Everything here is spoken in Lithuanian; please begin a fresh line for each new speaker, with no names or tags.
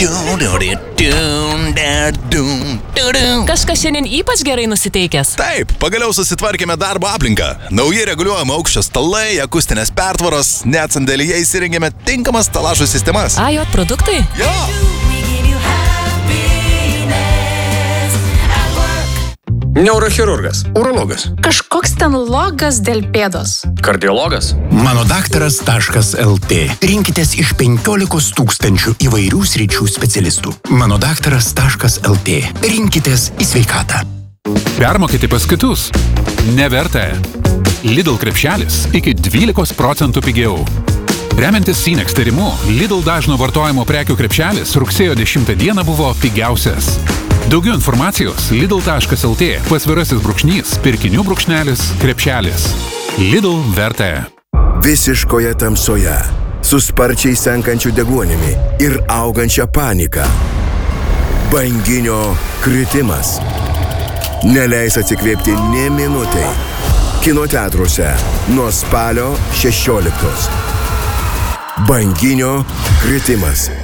Kažkas šiandien ypač gerai nusiteikęs.
Taip, pagaliau susitvarkėme darbo aplinką. Nauji reguliuojama aukščio stalai, akustinės pertvaros, net sandėlyje įsirengėme tinkamas stalažų sistemas.
Ajot produktai?
Jo!
Neurochirurgas, urologas,
Kažkoks ten logas dėl pėdos.
kardiologas.
Manodaktaras.lt. Rinkitės iš 15 000 įvairių sričių specialistų. Manodaktaras.lt. Rinkitės į sveikatą.
Permokyti pas kitus? Neverta. Lidl krepšelis iki 12% pigiau. Remiantis Sinex tyrimu, Lidl dažno vartojimo prekių krepšelis rugsėjo 10 dieną buvo pigiausias. Daugiau informacijos lidl.lt /pirkinių-krepšelis. Lidl verta.
Visiškoje tamsoje, su sparčiai senkančiu deguonimi ir augančia panika. Banginio kritimas. Neleis atsikvėpti nė minutei. Kinoteatruose nuo spalio 16. Banginio kritimas.